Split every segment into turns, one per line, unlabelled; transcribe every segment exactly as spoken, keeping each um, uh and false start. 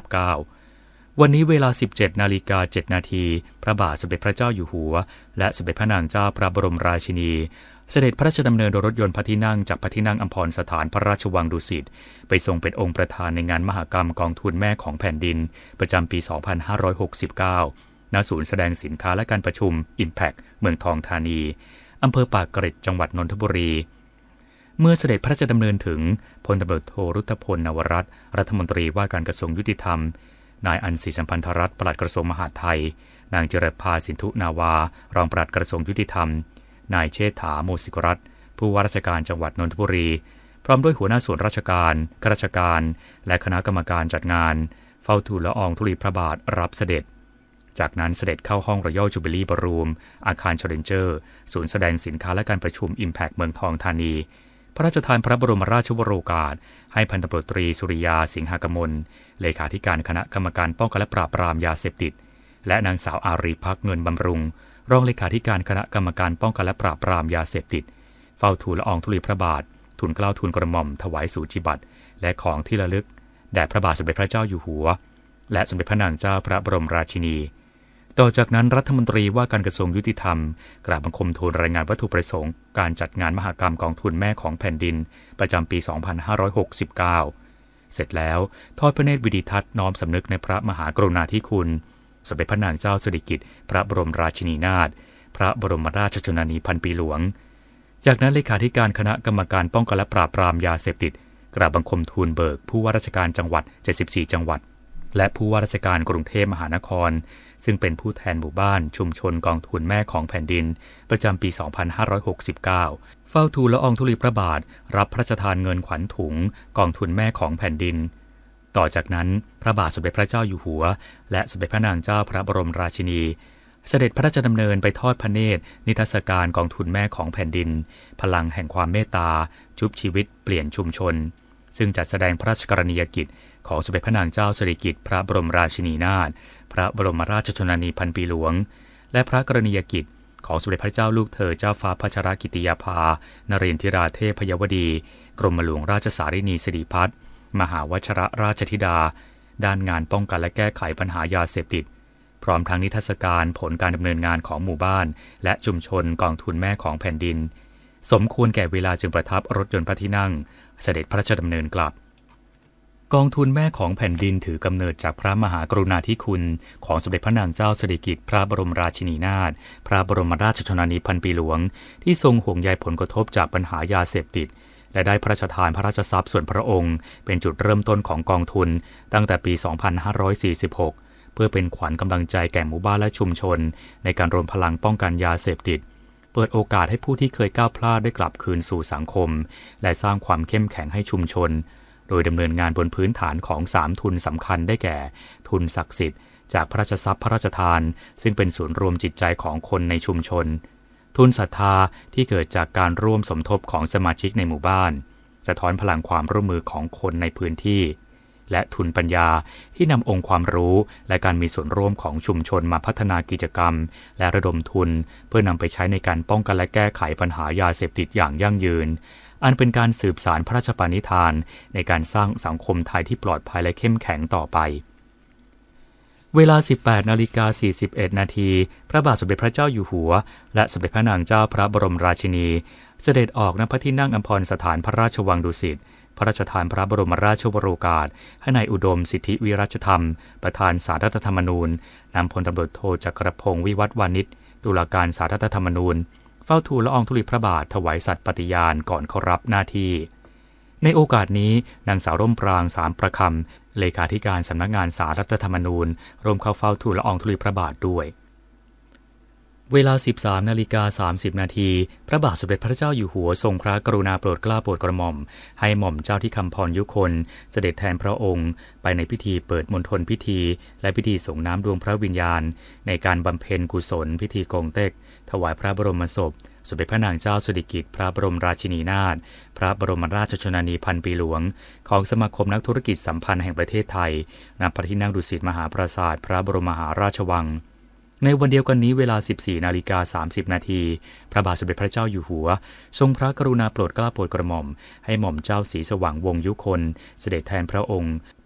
เก้าวันนี้เวลา สิบเจ็ดนาฬิกาเจ็ดนาทีพระบาทสมเด็จพระเจ้าอยู่หัวและสมเด็จพระนางเจ้าพระบรมราชินีเสด็จพระราชดำเนินโดยรถยนต์พระที่นั่งจากพระที่นั่งอัมพรสถานพระราชวังดุสิตไปทรงเป็นองค์ประธานในงานมหกรรมกองทุนแม่ของแผ่นดินประจำปี สองพันห้าร้อยหกสิบเก้า ณ ศูนย์แสดงสินค้าและการประชุม Impact เมืองทองธานีอำเภอปากเกร็ดจังหวัดนนทบุรีเมื่อเสด็จพระราชดำเนินถึงพลตำรวจโทรุตพลนวรัตน์รัฐมนตรีว่าการกระทรวงยุติธรรมนายอัญศิสัมพันธรัตน์ปลัดกระทรวงมหาดไทยนางเจริญภาสินธุนาวารองปลัดกระทรวงยุติธรรมนายเชษฐาโมสิกรัตน์ผู้ว่าราชการจังหวัดนนทบุรีพร้อมด้วยหัวหน้าส่วนราชการข้าราชการและคณะกรรมการจัดงานเฝ้าทูลละอองธุลีพระบาทรับเสด็จจากนั้นเสด็จเข้าห้องรอยัลจูบิลี่บอลรูมอาคารเชลเลนเจอร์ศูนย์แสดงสินค้าและการประชุม Impact เมืองทองธานีพระราชทานพระบรมราชวโรกาสให้พันตำรวจตรีสุริยาสิงหกมลเลขาธิการคณะกรรมการป้องกันและปราบปรามยาเสพติดและนางสาวอารีภักดิ์เงินบำรุงรองเลขาธิการคณะกรรมการป้องกันและปราบปรามยาเสพติดเฝ้าทูลละอองธุลีพระบาททูลเกล้าทูลกระหม่อมถวายสูจิบัตรและของที่ระลึกแด่พระบาทสมเด็จพระเจ้าอยู่หัวและสมเด็จพระนางเจ้าพระบรมราชินีต่อจากนั้นรัฐมนตรีว่าการกระทรวงยุติธรรมกราบบังคมทูลรายงานวัตถุประสงค์การจัดงานมหกรรมกองทุนแม่ของแผ่นดินประจำปี สองพันห้าร้อยหกสิบเก้า เสร็จแล้วทอดพระเนตรวิดิทัศน์น้อมสำนึกในพระมหากรุณาธิคุณสมเด็จพระนางเจ้าสิริกิติ์พระบรมราชินีนาถพระบรมราชชนนีพันปีหลวงจากนั้นเลขาธิการคณะกรรมการป้องกันและปราบปรามยาเสพติดกราบบังคมทูลเบิกผู้ว่าราชการจังหวัดเจ็ดสิบสี่จังหวัดและผู้ว่าราชการกรุงเทพมหานครซึ่งเป็นผู้แทนหมู่บ้านชุมชนกองทุนแม่ของแผ่นดินประจำปี สองพันห้าร้อยหกสิบเก้า เฝ้าทูลละอองธุลีพระบาทรับพระราชทานเงินขวัญถุงกองทุนแม่ของแผ่นดินต่อจากนั้นพระบาทสมเด็จพระเจ้าอยู่หัวและสมเด็จพระนางเจ้าพระบรมราชินีเสด็จพระราชดำเนินไปทอดพระเนตรนิทรรศการกองทุนแม่ของแผ่นดินพลังแห่งความเมตตาชุบชีวิตเปลี่ยนชุมชนซึ่งจัดแสดงพระราชกรณียกิจของสมเด็จพระนางเจ้าสิริกิติ์พระบรมราชินีนาถพระบรมราชชนนีพันปีหลวงและพระกรณียกิจของสมเด็จพระเจ้าลูกเธอเจ้าฟ้าพัชรกิติยาภานเรนทิราเทพยวดีกรมหลวงราชสารินีสิริพัฒน์มหาวชรราชธิดาด้านงานป้องกันและแก้ไขปัญหายาเสพติดพร้อมทั้งนิทรรศการผลการดำเนินงานของหมู่บ้านและชุมชนกองทุนแม่ของแผ่นดินสมควรแก่เวลาจึงประทับรถยนต์พระที่นั่งเสด็จพระราชดำเนินกลับกองทุนแม่ของแผ่นดินถือกำเนิดจากพระมหากรุณาธิคุณของสมเด็จพระนางเจ้าสิริกิติ์พระบรมราชินีนาถพระบรมราชชนนีพันปีหลวงที่ทรงห่วงใยผลกระทบจากปัญหายาเสพติดและได้พระราชทานพระราชทรัพย์ส่วนพระองค์เป็นจุดเริ่มต้นของกองทุนตั้งแต่ปี สองพันห้าร้อยสี่สิบหก เพื่อเป็นขวัญกำลังใจแก่หมู่บ้านและชุมชนในการรวมพลังป้องกันยาเสพติดเปิดโอกาสให้ผู้ที่เคยก้าวพลาดได้กลับคืนสู่สังคมและสร้างความเข้มแข็งให้ชุมชนโดยดำเนินงานบนพื้นฐานของสามทุนสำคัญได้แก่ทุนศักดิ์สิทธิ์จากพระราชทรัพย์พระราชทานซึ่งเป็นศูนย์รวมจิตใจของคนในชุมชนทุนศรัทธาที่เกิดจากการร่วมสมทบของสมาชิกในหมู่บ้านสะท้อนพลังความร่วมมือของคนในพื้นที่และทุนปัญญาที่นำองค์ความรู้และการมีส่วนร่วมของชุมชนมาพัฒนากิจกรรมและระดมทุนเพื่อนำไปใช้ในการป้องกันและแก้ไขปัญหายาเสพติดอย่างยั่งยืนอันเป็นการสืบสานพระราชปณิธานในการสร้างสังคมไทยที่ปลอดภัยและเข้มแข็งต่อไปเวลา สิบแปดนาฬิกาสี่สิบเอ็ดนาทีพระบาทสมเด็จพระเจ้าอยู่หัวและสมเด็จพระนางเจ้าพระบรมราชินีเสด็จออกณพระที่นั่งอัมพรสถานพระราชวังดุสิตพระราชทานพระบรมราชวโรกาสให้นายอุดมสิทธิวิรัชธรรมประธานศาลรัฐธรรมนูญนำพลตำรวจโทจักรพงศ์วิวัฒน์วานิชตุลาการศาลรัฐธรรมนูญเฝ้าทูลละอองธุลีพระบาทถวายสัตย์ปฏิญาณก่อนเข้ารับหน้าที่ในโอกาสนี้นางสาวร่มปรางสามประคำเลขาธิการสำนักงานศาลรัฐธรรมนูญร่วมเข้าเฝ้าทูลละอองธุลีพระบาทด้วยเวลา สิบสามนาฬิกาสามสิบนาทีพระบาทสมเด็จพระเจ้าอยู่หัวทรงพระกรุณาโปรดเกล้าโปรดกระหม่อมให้หม่อมเจ้าที่คำพรยุคนเสด็จแทนพระองค์ไปในพิธีเปิดมณฑลพิธีและพิธีส่งน้ำดวงพระวิญญาณในการบำเพ็ญกุศลพิธีกงเต็กถวายพระบรมศพสมเด็จพระนางเจ้าสิริกิติ์พระบรมราชินีนาถพระบรมราชชนนีพันปีหลวงของสมาคมนักธุรกิจสัมพันธ์แห่งประเทศไทยณพระที่นั่งดุสิตมหาปราสาทพระบรมมหาราชวังในวันเดียวกันนี้เวลา สิบสี่นาฬิกาสามสิบนาทีพระบาทสมเด็จพระเจ้าอยู่หัวทรงพระกรุณาโปรดเกล้าโปรดกระหม่อมให้หม่อมเจ้าศรีสว่างวงศ์ยุคนเสด็จแทนพระองค์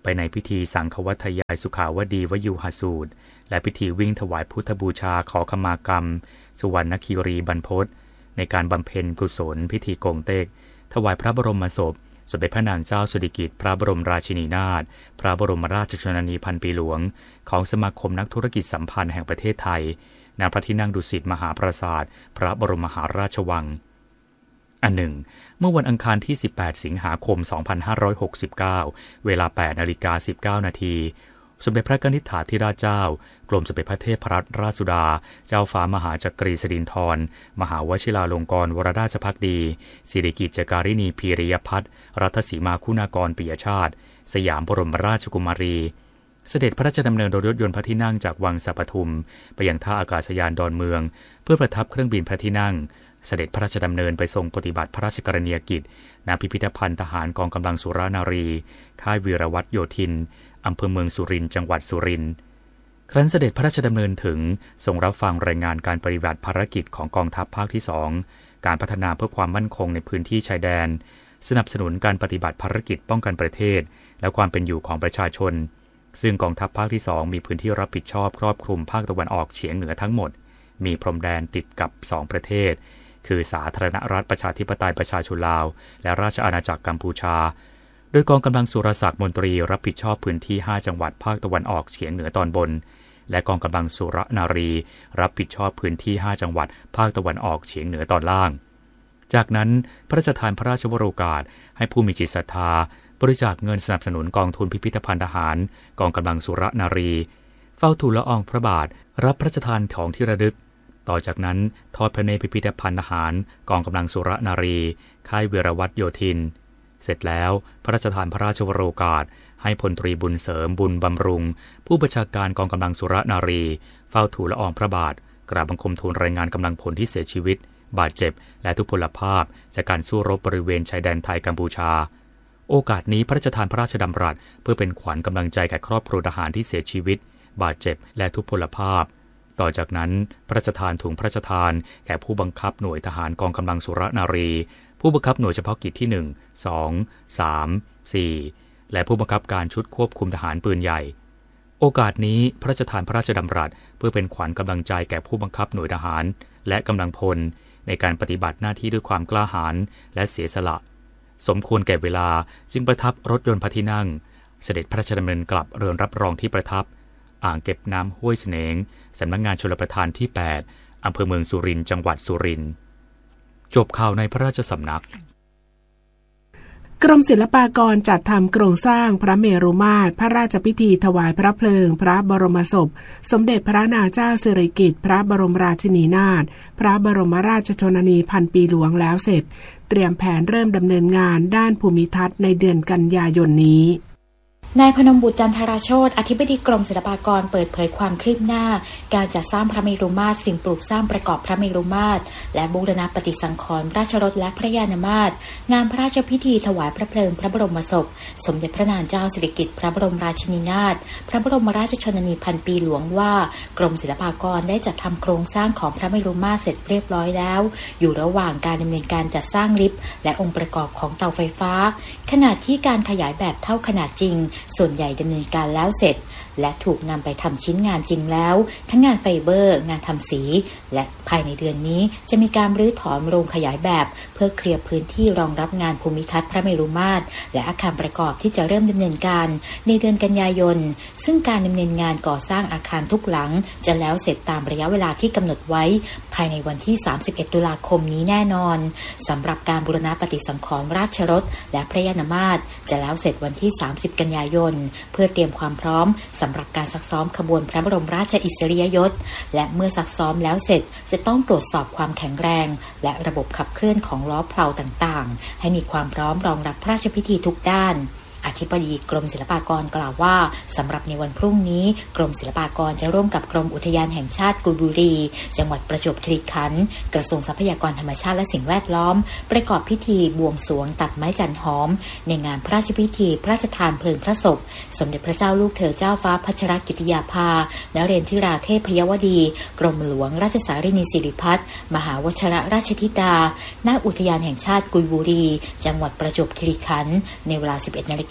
ไปในพิธีสังฆวัตยายสุขาวดีวยูหสูตรและพิธีวิ่งถวายพุทธบูชาขอขมากรรมสุวรรณคีรีบรรพตในการบำเพ็ญกุศลพิธีโกงเต็กถวายพระบรมศพสมเด็จพระนางเจ้าสิริกิติ์พระบรมราชินีนาถพระบรมราชชนนีพันปีหลวงของสมาคมนักธุรกิจสัมพันธ์แห่งประเทศไทยณพระที่นั่งดุสิตมหาปราสาทพระบรมมหาราชวังอันหนึ่งเมื่อวันอังคารที่สิบแปดสิงหาคมสองพันห้าร้อยหกสิบเก้าเวลา แปดนาฬิกาสิบเก้านาทีสมเด็จพระนิธิถาธิราชเจ้ากรมสมเด็จพระเทพรัตนราชสุดาเจ้าฟ้ามหาจักรีสิรินธรมหาวชิราลงกรณวรราชภักดีสิริกิติ์จการินีพีริยพัฒน์รัตสีมาคุณากรปิยชาติสยามบรมราชกุมารีเสด็จพระราชดำเนินโดยรถยนต์พระที่นั่งจากวังสัปทุมไปยังท่าอากาศยานดอนเมืองเพื่อประทับเครื่องบินพระที่นั่งเสด็จพระราชดำเนินไปทรงปฏิบัติพระราชกรณียกิจณพิพิธภัณฑ์ทหารกองกำลังสุรนารีค่ายวีรวัตรโยธินอำเภอเมืองสุรินทร์จังหวัดสุรินทร์ครั้นเสด็จพระราชดำเนินถึงทรงรับฟังรายงานการปฏิบัติภารกิจของกองทัพภาคที่สองการพัฒนาเพื่อความมั่นคงในพื้นที่ชายแดนสนับสนุนการปฏิบัติภารกิจป้องกันประเทศและความเป็นอยู่ของประชาชนซึ่งกองทัพภาคที่สองมีพื้นที่รับผิดชอบครอบคลุมภาคตะวันออกเฉียงเหนือทั้งหมดมีพรมแดนติดกับสองประเทศคือสาธารณรัฐประชาธิปไตยประชาชนลาวและราชอาณาจักรกัมพูชาโดยกองกำลังสุรศักดิ์มนตรีรับผิดชอบพื้นที่ห้าจังหวัดภาคตะวันออกเฉียงเหนือตอนบนและกองกำลังสุรนารีรับผิดชอบพื้นที่ห้าจังหวัดภาคตะวันออกเฉียงเหนือตอนล่างจากนั้นพระราชทานพระราชวโรกาสให้ผู้มีจิตศรัทธาบริจาคเงินสนับสนุนกองทุนพิพิธภัณฑ์ทหารกองกำลังสุรนารีเฝ้าทูลละอองพระบาทรับพระราชทานของที่ระลึกต่อจากนั้นทอดพระเนตรพิพิธภัณฑ์ทหารกองกำลังสุรนารีค่ายวีรวัตรโยธินเสร็จแล้วพระราชทานพระราชวโรกาสให้พลตรีบุญเสริมบุญบำรุงผู้บัญชาการกองกำลังสุรนารีเฝ้าทูลละอองพระบาทกราบบังคมทูลรายงานกำลังพลที่เสียชีวิตบาดเจ็บและทุพพลภาพจากการสู้รบบริเวณชายแดนไทยกัมพูชาโอกาสนี้พระราชทานพระราชดำรัสเพื่อเป็นขวัญกำลังใจแก่ครอบครัวทหารที่เสียชีวิตบาดเจ็บและทุพพลภาพต่อจากนั้นพระราชทานถุงพระราชทานแก่ผู้บังคับหน่วยทหารกองกำลังสุรนารีผู้บังคับหน่วยเฉพาะกิจที่หนึ่ง สอง สาม สี่และผู้บังคับการชุดควบคุมทหารปืนใหญ่โอกาสนี้พระราชทานพระราชดำรัสเพื่อเป็นขวัญกำลังใจแก่ผู้บังคับหน่วยทหารและกำลังพลในการปฏิบัติหน้าที่ด้วยความกล้าหาญและเสียสละสมควรแก่เวลาจึงประทับรถยนต์พระที่นั่งเสด็จพระราชดำเนินกลับเรือนรับรองที่ประทับอ่างเก็บน้ำห้วยเสนงสำนักงานชลประทานที่แปดอำเภอเมืองสุรินทร์จังหวัดสุรินทร์จบข่าวในพระราชสำนัก
กรมศิลปากรจัดทำโครงสร้างพระเมรุมาตรพระราชพิธีถวายพระเพลิงพระบรมศพสมเด็จพระนางเจ้าสิริกิติ์พระบรมราชินีนาถพระบรมราชชนนีพันปีหลวงแล้วเสร็จเตรียมแผนเริ่มดำเนินงานด้านภูมิทัศน์ในเดือนกันยายนนี้
นายพนมบุตรจันทราโชติอธิบดีกรมศิลปากรเปิดเผยความคืบหน้าการจัดสร้างพระเมรุมาตรสิ่งปลูกสร้างประกอบพระเมรุมาตรและบูรณปฏิสังขรณ์ราชรถและพระยานมาตรงานพระราชพิธีถวายพระเพลิงพระบรมศพสมเด็จพระนางเจ้าสิริกิติ์พระบรมราชินีนาถพระบรมราชชนนีพันปีหลวงว่ากรมศิลปากรได้จัดทำโครงสร้างของพระเมรุมาตรเสร็จเรียบร้อยแล้วอยู่ระหว่างการดำเนินการจัดสร้างลิฟต์และองค์ประกอบของเตาไฟฟ้าขณะที่การขยายแบบเท่าขนาดจริงส่วนใหญ่ดำเนินการแล้วเสร็จและถูกนำไปทำชิ้นงานจริงแล้วทั้งงานไฟเบอร์งานทำสีและภายในเดือนนี้จะมีการรื้อถอนโรงขยายแบบเพื่อเคลียร์พื้นที่รองรับงานภูมิทัศน์พระเมรุมาตรและอาคารประกอบที่จะเริ่มดำเนินการในเดือนกันยายนซึ่งการดำเนินงานก่อสร้างอาคารทุกหลังจะแล้วเสร็จตามระยะเวลาที่กำหนดไว้ภายในวันที่สามสิบเอ็ดตุลาคมนี้แน่นอนสำหรับการบูรณปฏิสังขรณ์ราชรถและพระยานมาตรจะแล้วเสร็จวันที่สามสิบกันยายนเพื่อเตรียมความพร้อมสำหรับการซักซ้อมขบวนพระบรมราชอิสริยยศและเมื่อซักซ้อมแล้วเสร็จจะต้องตรวจสอบความแข็งแรงและระบบขับเคลื่อนของล้อเพลาต่างๆให้มีความพร้อมรองรับพระราชพิธีทุกด้านอธิบดีกรมศิลปากรกล่าวว่าสำหรับในวันพรุ่งนี้กรมศิลปากรจะร่วมกับกรมอุทยานแห่งชาติกุยบุรีจังหวัดประจวบคีรีขันธ์กระทรวงทรัพยากรธรรมชาติและสิ่งแวดล้อมประกอบพิธีบวงสรวงตัดไม้จันหอมในงานพระราชพิธีพระราชทานเพลิงพระศพสมเด็จพระเจ้าลูกเธอเจ้าฟ้าพัชรกิติยาภาและเรนทิราเทพยวดีกรมหลวงราชสารินีสิริพัฒน์มหาวชิรราชธิดาณอุทยานแห่งชาติกุยบุรีจังหวัดประจวบคีรีขันธ์ในเวลา สิบเอ็ดนาฬิกา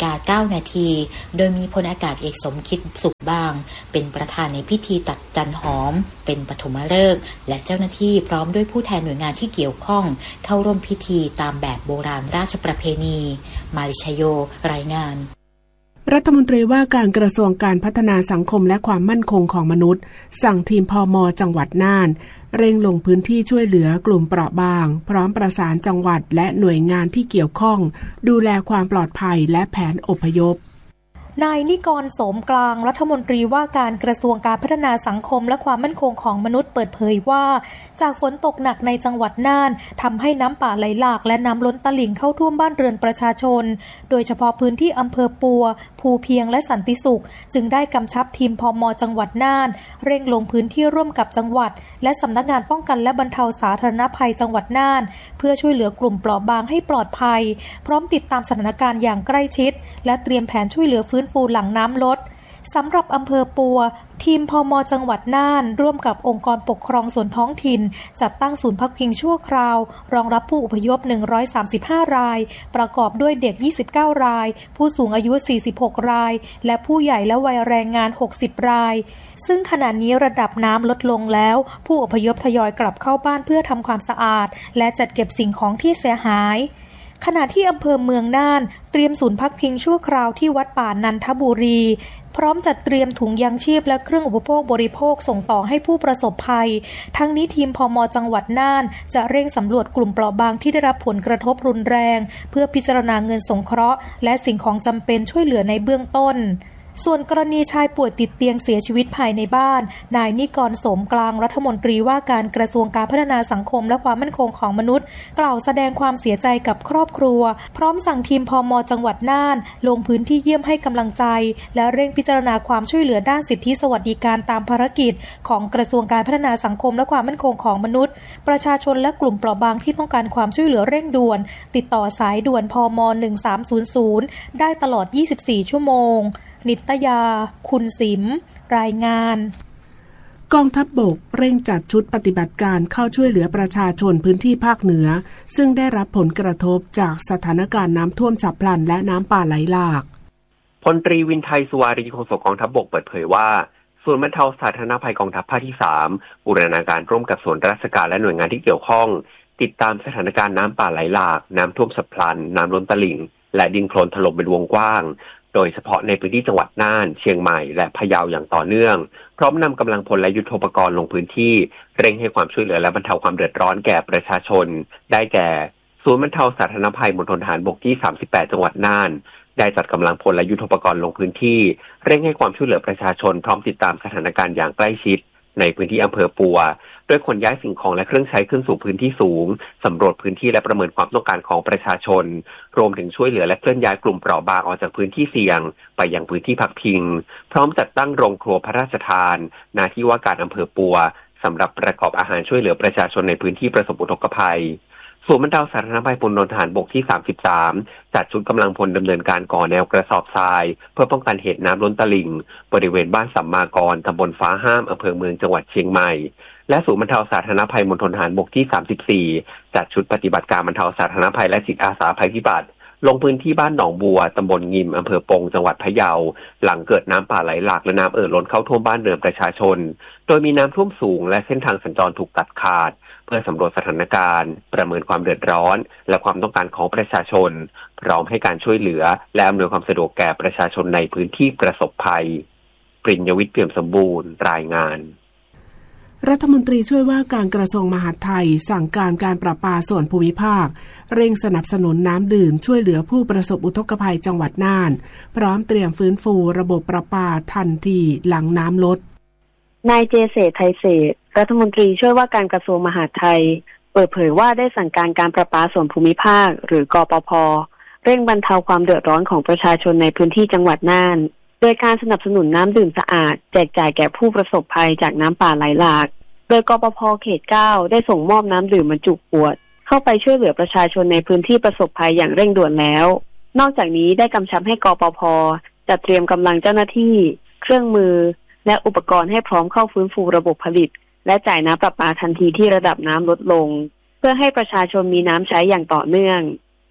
กาเก้านาทีโดยมีพลอากาศเอกสมคิดสุขบางเป็นประธานในพิธีตัดจันหอมเป็นปฐมฤกษ์และเจ้าหน้าที่พร้อมด้วยผู้แทนหน่วยงานที่เกี่ยวข้องเข้าร่วมพิธีตามแบบโบราณราชประเพณีมาริชโยรายงาน
รัฐมนตรีว่าการกระทรวงการพัฒนาสังคมและความมั่นคงของมนุษย์สั่งทีมพม.จังหวัดน่านเร่งลงพื้นที่ช่วยเหลือกลุ่มเปราะบางพร้อมประสานจังหวัดและหน่วยงานที่เกี่ยวข้องดูแลความปลอดภัยและแผนอพยพ
นายนิกร โสมกลางรัฐมนตรีว่าการกระทรวงการพัฒนาสังคมและความมั่นคงของมนุษย์เปิดเผยว่าจากฝนตกหนักในจังหวัดน่านทำให้น้ำป่าไหลหลากและน้ำล้นตลิ่งเข้าท่วมบ้านเรือนประชาชนโดยเฉพาะพื้นที่อำเภอปัวภูเพียงและสันติสุขจึงได้กำชับทีมพม.จังหวัดน่านเร่งลงพื้นที่ร่วมกับจังหวัดและสำนักงานป้องกันและบรรเทาสาธารณภัยจังหวัดน่านเพื่อช่วยเหลือกลุ่มเปราะบางให้ปลอดภัยพร้อมติดตามสถานการณ์อย่างใกล้ชิดและเตรียมแผนช่วยเหลือฟื้นฟูหลังน้ำสำหรับอำเภอปัวทีมพม.จังหวัดน่านร่วมกับองค์กรปกครองส่วนท้องถิ่นจัดตั้งศูนย์พักพิงชั่วคราวรองรับผู้อพยพหนึ่งร้อยสามสิบห้ารายประกอบด้วยเด็กยี่สิบเก้ารายผู้สูงอายุสี่สิบหกรายและผู้ใหญ่และวัยแรงงานหกสิบรายซึ่งขณะนี้ระดับน้ำลดลงแล้วผู้อพยพทยอยกลับเข้าบ้านเพื่อทำความสะอาดและจัดเก็บสิ่งของที่เสียหายขณะที่อำเภอเมืองน่านเตรียมศูนย์พักพิงชั่วคราวที่วัดป่านันทบุรีพร้อมจัดเตรียมถุงยางชีพและเครื่องอุปโภคบริโภคส่งต่อให้ผู้ประสบภัยทั้งนี้ทีมพม.จังหวัดน่านจะเร่งสำรวจกลุ่มเปราะบางที่ได้รับผลกระทบรุนแรงเพื่อพิจารณาเงินสงเคราะห์และสิ่งของจำเป็นช่วยเหลือในเบื้องต้นส่วนกรณีชายป่วยติดเตียงเสียชีวิตภายในบ้านนายนิกร โสมกลางรัฐมนตรีว่าการกระทรวงการพัฒนาสังคมและความมั่นคงของมนุษย์กล่าวแสดงความเสียใจกับครอบครัวพร้อมสั่งทีมพม.จังหวัดน่านลงพื้นที่เยี่ยมให้กำลังใจและเร่งพิจารณาความช่วยเหลือด้านสิทธิสวัสดิการตามภารกิจของกระทรวงการพัฒนาสังคมและความมั่นคงของมนุษย์ประชาชนและกลุ่มเปราะบางที่ต้องการความช่วยเหลือเร่งด่วนติดต่อสายด่วนพม.หนึ่งสามศูนย์ศูนย์ได้ตลอดยี่สิบสี่ชั่วโมงนิตยาคุณสิมรายงาน
กองทัพบกเร่งจัดชุดปฏิบัติการเข้าช่วยเหลือประชาชนพื้นที่ภาคเหนือซึ่งได้รับผลกระทบจากสถานการณ์น้ำท่วมฉับพลันและน้ำป่าไหลหลาก
พลตรีวินไทยสุวารีโฆษกกองทัพบกเปิดเผยว่าส่วนบรรเทาสาธารณภัยกองทัพภาคที่สามบูรณาการร่วมกับส่วนราชการและหน่วยงานที่เกี่ยวข้องติดตามสถานการณ์น้ำป่าไหลหลากน้ำท่วมฉับพลันน้ำล้นตลิ่งและดินโคลนถล่มเป็นวงกว้างโดยเฉพาะในพื้นที่จังหวัดน่านเชียงใหม่และพะเยาอย่างต่อเนื่องพร้อมนำกำลังพลและยุทโธปกรณ์ลงพื้นที่เร่งให้ความช่วยเหลือและบรรเทาความเดือดร้อนแก่ประชาชนได้แก่ศูนย์บรรเทาสาธารณภัยมณฑลทหารบกที่สามสิบแปดจังหวัดน่านได้จัดกำลังพลและยุทโธปกรณ์ลงพื้นที่เร่งให้ความช่วยเหลือประชาชนพร้อมติดตามสถานการณ์อย่างใกล้ชิดในพื้นที่อำเภอปัวโดยขนย้ายสิ่งของและเครื่องใช้ขึ้นสู่พื้นที่สูงสำรวจพื้นที่และประเมินความต้องการของประชาชนรวมถึงช่วยเหลือและเคลื่อนย้ายกลุ่มเปราะบางออกจากพื้นที่เสี่ยงไปยังพื้นที่พักพิงพร้อมจัดตั้งโรงครัวพระราชทานณที่ว่าการอำเภอปัวสำหรับประกอบอาหารช่วยเหลือประชาชนในพื้นที่ประสบอุทกภัยศูนย์บรรเทาสาธารณภัยมณฑลทหารบกที่สามสิบสามจัดชุดกำลังพลดำเนินการก่อแนวกระสอบทรายเพื่อป้องกันเหตุน้ำล้นตลิ่งบริเวณบ้านสัมมากรตำบลฟ้าห้ามอำเภอเมืองจังหวัดเชียงใหม่และศูนย์บรรเทาสาธารณภัยมณฑลทหารบกที่สามสิบสี่จัดชุดปฏิบัติการบรรเทาสาธารณภัยและจิตอาสาภัยพิบัติลงพื้นที่บ้านหนองบัวตำบลงิมอำเภอปงจังหวัดพะเยาหลังเกิดน้ำป่าไหลหลากและน้ำเอ่อล้นเข้าท่วมบ้านเรือนประชาชนโดยมีน้ำท่วมสูงและเส้นทางสัญจรถูกตัดขาดเพื่อสำรวจสถานการณ์ประเมินความเดือดร้อนและความต้องการของประชาชนพร้อมให้การช่วยเหลือและอำนวยความสะดวกแก่ประชาชนในพื้นที่ประสบภัยปริญญวิทย์เปี่ยมสมบูรณ์รายงาน
รัฐมนตรีช่วยว่าการกระทรวงมหาดไทยสั่งการการประปาส่วนภูมิภาคเร่งสนับสนุนน้ำดื่มช่วยเหลือผู้ประสบอุทกภัยจังหวัดน่านพร้อมเตรียมฟื้นฟูระบบประปาทันทีหลังน้ำลด
นายเจเศรษฐ์ไทยเศรษฐ์รัฐมนตรีช่วยว่าการกระทรวงมหาดไทยเปิดเผยว่าได้สั่งการการประปาส่วนภูมิภาคหรือกปภ.เร่งบรรเทาความเดือดร้อนของประชาชนในพื้นที่จังหวัดน่านโดยการสนับสนุนน้ำดื่มสะอาดแจกจ่ายแก่ผู้ประสบภัยจากน้ำป่าไหลหลากโดยกปภ.เขตเก้าได้ส่งมอบน้ำดื่มบรรจุขวดเข้าไปช่วยเหลือประชาชนในพื้นที่ประสบภัยอย่างเร่งด่วนแล้วนอกจากนี้ได้กำชับให้กปภ.จัดเตรียมกำลังเจ้าหน้าที่เครื่องมือและอุปกรณ์ให้พร้อมเข้าฟื้นฟูระบบผลิตและจ่ายน้ำประปาทันทีที่ระดับน้ำลดลงเพื่อให้ประชาชนมีน้ำใช้อย่างต่อเนื่อง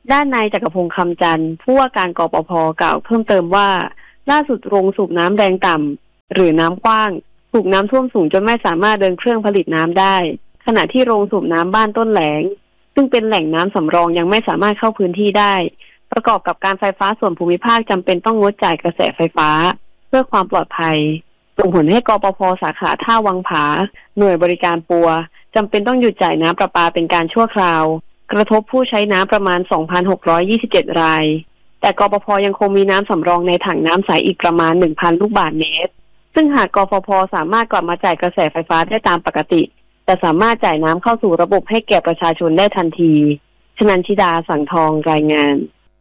ด้านนายจักรพงษ์คำจันทร์ผู้ว่าการกปภ.กล่าวเพิ่มเติมว่าล่าสุดโรงสูบน้ำแรงต่ำหรือน้ำกว้างถูกน้ำท่วมสูงจนไม่สามารถเดินเครื่องผลิตน้ำได้ขณะที่โรงสูบน้ำบ้านต้นแหลงซึ่งเป็นแหล่งน้ำสำรองยังไม่สามารถเข้าพื้นที่ได้ประกอบกับการไฟฟ้าส่วนภูมิภาคจำเป็นต้องงดจ่ายกระแสไฟฟ้าเพื่อความปลอดภัยส่งผลให้กปภ.สาขาท่าวังผาหน่วยบริการปัวจำเป็นต้องหยุดจ่ายน้ำประปาเป็นการชั่วคราวกระทบผู้ใช้น้ำประมาณ สองพันหกร้อยยี่สิบเจ็ด รายแต่กปภ.ยังคงมีน้ำสำรองในถังน้ำใสอีกประมาณ หนึ่งพัน ลูกบาศก์เมตรซึ่งหากกฟผ.สามารถกลับมาจ่ายกระแสไฟฟ้าได้ตามปกติจะสามารถจ่ายน้ำเข้าสู่ระบบให้แก่ประชาชนได้ทันทีชนันชิดาสังทองรายงาน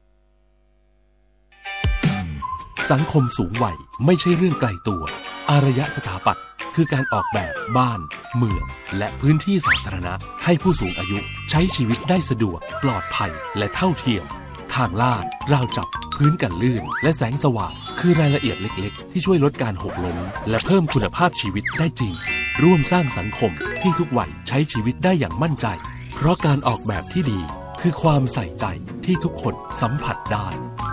สังคมสูงวัยไม่ใช่เรื่องไกลตัวอารยสถาปัตย์คือการออกแบบบ้านเมืองและพื้นที่สาธารณะให้ผู้สูงอายุใช้ชีวิตได้สะดวกปลอดภัยและเท่าเทียมทางลาดราวจับพื้นกันลื่นและแสงสว่างคือรายละเอียดเล็กๆที่ช่วยลดการหกล้มและเพิ่มคุณภาพชีวิตได้จริงร่วมสร้างสังคมที่ทุกวัยใช้ชีวิตได้อย่างมั่นใจเพราะการออกแบบที่ดีคือความใส่ใจที่ทุกคนสัมผัสได้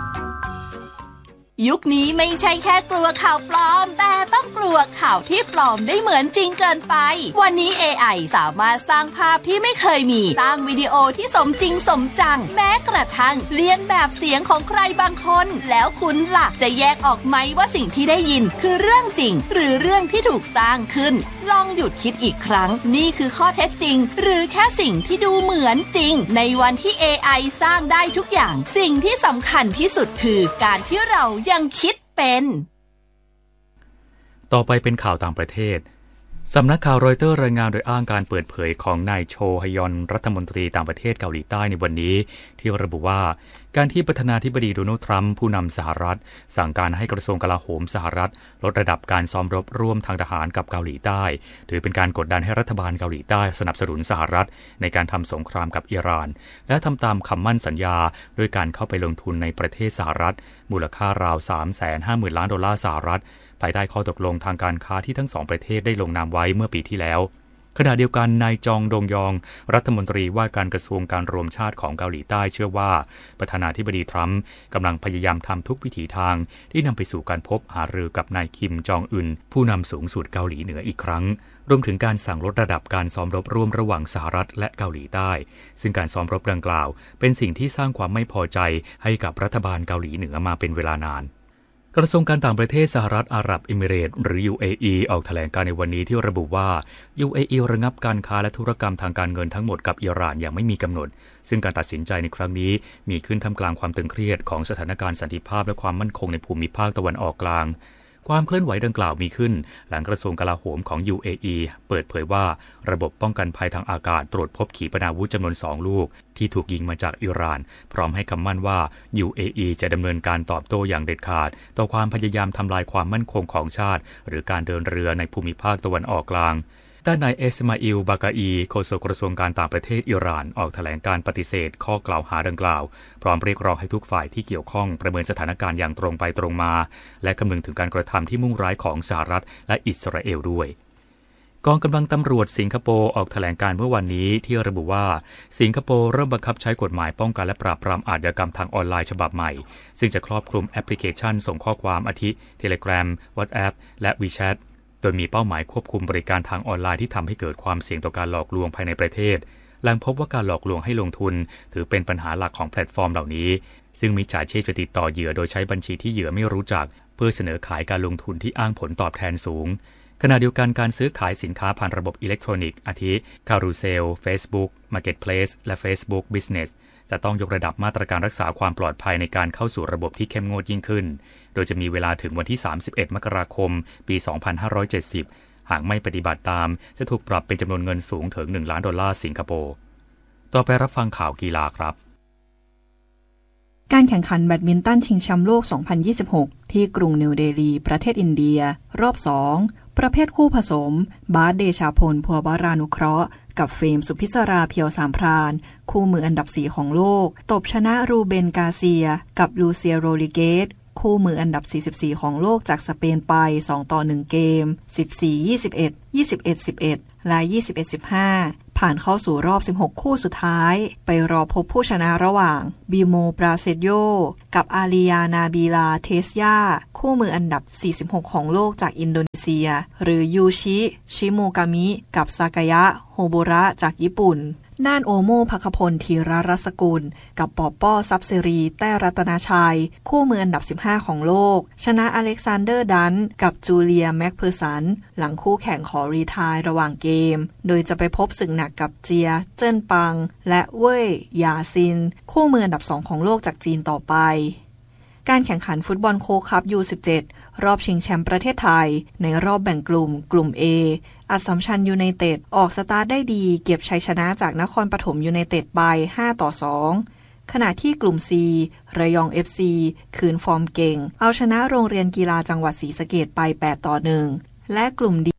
ยุคนี้ไม่ใช่แค่กลัวข่าวปลอมแต่ต้องกลัวข่าวที่ปลอมได้เหมือนจริงเกินไปวันนี้ เอ ไอ สามารถสร้างภาพที่ไม่เคยมีสร้างวิดีโอที่สมจริงสมจังแม้กระทั่งเลียนแบบเสียงของใครบางคนแล้วคุณล่ะจะแยกออกไหมว่าสิ่งที่ได้ยินคือเรื่องจริงหรือเรื่องที่ถูกสร้างขึ้นลองหยุดคิดอีกครั้งนี่คือข้อเท็จจริงหรือแค่สิ่งที่ดูเหมือนจริงในวันที่ เอ ไอ สร้างได้ทุกอย่างสิ่งที่สำคัญที่สุดคือการที่เรายังคิดเป็น
ต่อไปเป็นข่าวต่างประเทศสำนักข่าวรอยเตอร์รายงานโดยอ้างการเปิดเผยของนายโชฮยอนรัฐมนตรีต่างประเทศเกาหลีใต้ในวันนี้ที่ระบุว่าการที่ประธานาธิบดีโดนัลด์ทรัมป์ผู้นำสหรัฐสั่งการให้กระทรวงกลาโหมสหรัฐลดระดับการซ้อมรบร่วมทางทหารกับเกาหลีใต้ถือเป็นการกดดันให้รัฐบาลเกาหลีใต้สนับสนุนสหรัฐในการทำสงครามกับอิหร่านและทำตามคำมั่นสัญญาด้วยการเข้าไปลงทุนในประเทศสหรัฐมูลค่าราว สามแสนห้าหมื่น ล้านดอลลาร์สหรัฐภายใต้ข้อตกลงทางการค้าที่ทั้งสองประเทศได้ลงนามไว้เมื่อปีที่แล้วขณะเดียวกันนายจองดงยองรัฐมนตรีว่าการกระทรวงการรวมชาติของเกาหลีใต้เชื่อว่าประธานาธิบดีทรัมป์กำลังพยายามทำทุกวิถีทางที่นำไปสู่การพบหารือกับนายคิมจองอึนผู้นำสูงสุดเกาหลีเหนืออีกครั้งรวมถึงการสั่งลดระดับการซ้อมรบร่วมระหว่างสหรัฐและเกาหลีใต้ซึ่งการซ้อมรบดังกล่าวเป็นสิ่งที่สร้างความไม่พอใจให้กับรัฐบาลเกาหลีเหนือมาเป็นเวลานานกระทรวงการต่างประเทศสหรัฐอาหรับเอมิเรตส์หรือ ยู เอ อี ออกแถลงการในวันนี้ที่ระบุว่า ยู เอ อี ระงับการค้าและธุรกรรมทางการเงินทั้งหมดกับอิหร่านอย่างไม่มีกำหนดซึ่งการตัดสินใจในครั้งนี้มีขึ้นท่ามกลางความตึงเครียดของสถานการณ์สันติภาพและความมั่นคงในภูมิภาคตะวันออกกลางความเคลื่อนไหวดังกล่าวมีขึ้นหลังกระทรวงกลาโหมของ ยู เอ อี เปิดเผยว่าระบบป้องกันภัยทางอากาศตรวจพบขีปนาวุธจำนวนสองลูกที่ถูกยิงมาจากอิหร่านพร้อมให้คำมั่นว่า ยู เอ อี จะดำเนินการตอบโต้อย่างเด็ดขาดต่อความพยายามทำลายความมั่นคงของชาติหรือการเดินเรือในภูมิภาคตะวันออกกลางด้านนายเอสมาอิลบากาอีโฆษกกระทรวงการต่างประเทศอิหร่านออกแถลงการปฏิเสธข้อกล่าวหาดังกล่าวพร้อมเรียกร้องให้ทุกฝ่ายที่เกี่ยวข้องประเมินสถานการณ์อย่างตรงไปตรงมาและคำนึงถึงการกระทำที่มุ่งร้ายของสหรัฐและอิสราเอลด้วยกองกำลังตำรวจสิงคโปร์ออกแถลงการเมื่อวันนี้ที่ระบุว่าสิงคโปร์เริ่มบังคับใช้กฎหมายป้องกันและปราบปรามอาชญากรรมทางออนไลน์ฉบับใหม่ซึ่งจะครอบคลุมแอปพลิเคชันส่งข้อความอาทิ Telegram WhatsApp และ WeChatโดยมีเป้าหมายควบคุมบริการทางออนไลน์ที่ทำให้เกิดความเสี่ยงต่อการหลอกลวงภายในประเทศหลังพบว่าการหลอกลวงให้ลงทุนถือเป็นปัญหาหลักของแพลตฟอร์มเหล่านี้ซึ่งมิจฉาชีพจะติดต่อเหยื่อโดยใช้บัญชีที่เหยื่อไม่รู้จักเพื่อเสนอขายการลงทุนที่อ้างผลตอบแทนสูงขณะเดียวกันการซื้อขายสินค้าผ่านระบบอิเล็กทรอนิกส์อาทิ Carousel Facebook Marketplace และ Facebook Business จะต้องยกระดับมาตรการรักษาความปลอดภัยในการเข้าสู่ระบบที่เข้มงวดยิ่งขึ้นโดยจะมีเวลาถึงวันที่สามสิบเอ็ดมกราคมปีสองพันห้าร้อยเจ็ดสิบหากไม่ปฏิบัติตามจะถูกปรับเป็นจำนวนเงินสูงถึงหนึ่งล้านดอลลาร์สิงคโปร์ต่อไปรับฟังข่าวกีฬาครับ
การแข่งขันแบดมินตันชิงแชมป์โลกสองพันยี่สิบหกที่กรุงนิวเดลีประเทศอินเดียรอบสองประเภทคู่ผสมบาสเดชาพลพัววรานุเคราะห์กับเฟมสุพิศราเพียวสามพรานคู่มืออันดับสี่ของโลกตบชนะรูเบนกาเซียกับลูเซียโรลิเกสคู่มืออันดับสี่สิบสี่ของโลกจากสเปนไปสองต่อหนึ่งเกม สิบสี่ ยี่สิบเอ็ด ยี่สิบเอ็ด สิบเอ็ด และ ยี่สิบเอ็ด สิบห้าผ่านเข้าสู่รอบสิบหกคู่สุดท้ายไปรอพบผู้ชนะระหว่างบิโมปราเซโยกับอาลียานาบีลาเทสยาคู่มืออันดับสี่สิบหกของโลกจากอินโดนีเซียหรือยูชิชิโมกามิกับซากายะโฮโบระจากญี่ปุ่นน่านโอโมภคพลธีรรัศกุลกับปอป้อซับเซรีแต้รัตนาชัยคู่มืออันดับสิบห้าของโลกชนะอเล็กซานเดอร์ดันกับจูเลียแม็กเพอร์สันหลังคู่แข่งขอรีไทร์ระหว่างเกมโดยจะไปพบศึกหนักกับเจียเจิ้นปังและเว่ยหยาซินคู่มืออันดับสองของโลกจากจีนต่อไปการแข่งขันฟุตบอลโค้กคัพ ยู สิบเจ็ด รอบชิงแชมป์ประเทศไทยในรอบแบ่งกลุ่มกลุ่ม A อัสสัมชัญยูไนเต็ดออกสตาร์ทได้ดีเก็บชัยชนะจากนครปฐมยูไนเต็ดไปห้าต่อสองขณะที่กลุ่ม C ระยอง เอฟ ซี คืนฟอร์มเก่งเอาชนะโรงเรียนกีฬาจังหวัดศรีสะเกษไปแปดต่อหนึ่งและกลุ่ม D